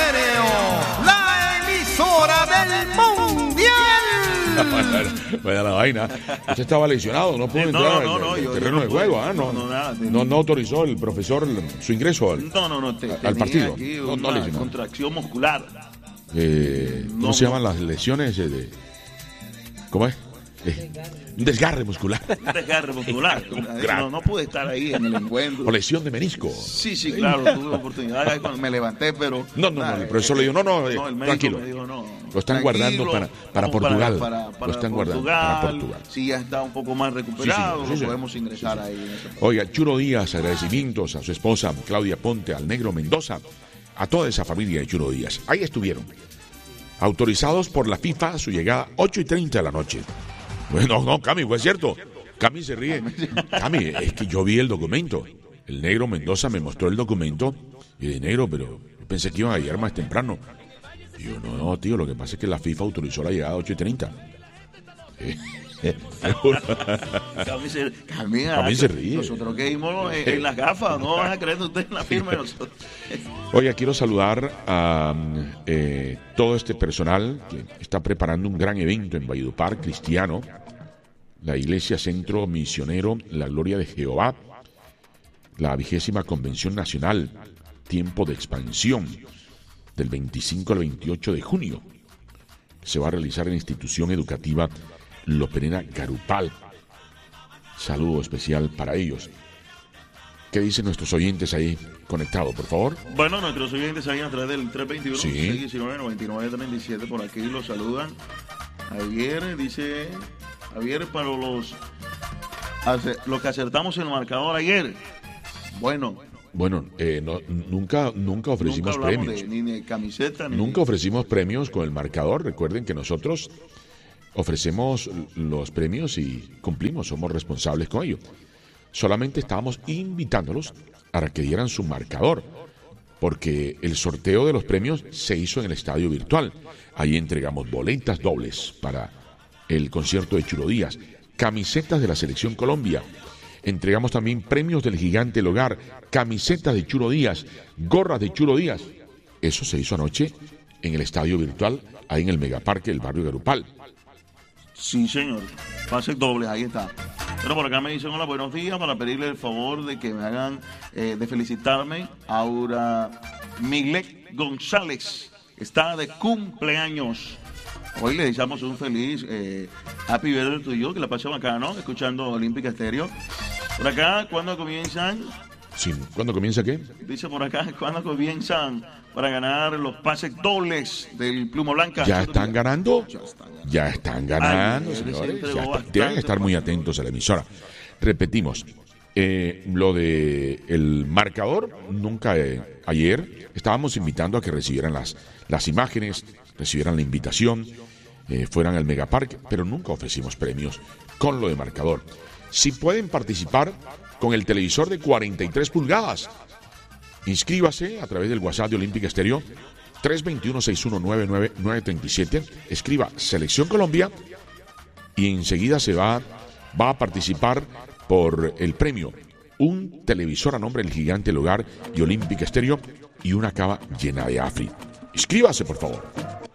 Estéreo, la emisora del mundial. Vaya la vaina. Usted estaba lesionado, no pudo entrar al terreno de juego. No autorizó el profesor su ingreso al partido. No lesionado. Contracción muscular. ¿Cómo se llaman las lesiones? ¿Cómo es? Un desgarre muscular. Un desgarre muscular. No pude estar ahí en el encuentro. O lesión de menisco. Sí, claro, tuve oportunidad cuando me levanté, pero... No, el profesor le dijo, el médico tranquilo. me dijo, lo están guardando para Portugal. Lo están guardando para Portugal. Sí, ya está un poco más recuperado, sí, podemos ingresar ahí. Oiga, Churo Díaz, agradecimientos a su esposa Claudia Ponte, al Negro Mendoza, a toda esa familia de Churo Díaz. Ahí estuvieron, autorizados por la FIFA a su llegada 8:30 de la noche. Bueno, no, Cami, fue cierto. Cami se ríe. Cami, es que yo vi el documento. El Negro Mendoza me mostró el documento y de negro, pero yo pensé que iban a llegar más temprano. Y yo, no, tío, lo que pasa es que la FIFA autorizó la llegada a 8:30. Cami se ríe. Nosotros que vimos en las gafas, no van a creer usted en la firma de nosotros. Oiga, quiero saludar a todo este personal que está preparando un gran evento en Valledupar, cristiano, la Iglesia Centro Misionero La Gloria de Jehová, la 20ª Convención Nacional, Tiempo de Expansión, del 25 al 28 de junio. Se va a realizar en la institución educativa Loperena Garupal. Saludo especial para ellos. ¿Qué dicen nuestros oyentes ahí conectados, por favor? Bueno, nuestros oyentes ahí a través del 321-619-9937 por aquí los saludan. Javier dice, para los que acertamos en el marcador ayer. Bueno, nunca ofrecimos premios. Ni de camiseta. Nunca ofrecimos premios con el marcador. Recuerden que nosotros ofrecemos los premios y cumplimos, somos responsables con ello. Solamente estábamos invitándolos a que dieran su marcador, porque el sorteo de los premios se hizo en el estadio virtual. Ahí entregamos boletas dobles para el concierto de Churo Díaz, camisetas de la Selección Colombia. Entregamos también premios del Gigante del Hogar, camisetas de Churo Díaz, gorras de Churo Díaz. Eso se hizo anoche en el estadio virtual, ahí en el Megaparque del barrio Garupal. Sí, señor. Pases dobles, ahí está. Pero por acá me dicen hola, buenos días, para pedirle el favor de que me hagan, de felicitarme. Aura Milet González está de cumpleaños. Hoy le deseamos un feliz Happy Birthday to you, que la pase bacano, escuchando Olímpica Estéreo. Por acá, ¿cuándo comienzan? Sí, ¿cuándo comienza qué? Dice por acá, ¿cuándo comienzan para ganar los pases dobles del Pluma Blanca? ¿Ya están ganando? Ya están ganando, señores. Deben estar muy atentos a la emisora. Repetimos, lo de el marcador, nunca ayer estábamos invitando a que recibieran las imágenes, recibieran la invitación, fueran al Megaparque, pero nunca ofrecimos premios con lo de marcador. Si pueden participar con el televisor de 43 pulgadas, inscríbase a través del WhatsApp de Olímpica Estéreo 321-619-9937, escriba Selección Colombia y enseguida se va a participar por el premio, un televisor a nombre del Gigante del Hogar y Olímpica Estéreo y una cava llena de Afri. Inscríbase, por favor.